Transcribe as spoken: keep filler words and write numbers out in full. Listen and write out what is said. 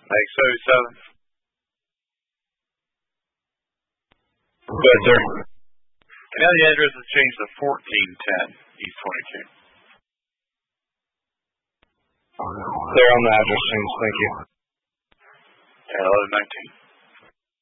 Thanks, seventy-seven. Go ahead, sir. Now the address has changed to fourteen ten East twenty-two. Clear on the address change, thank you. eleven nineteen.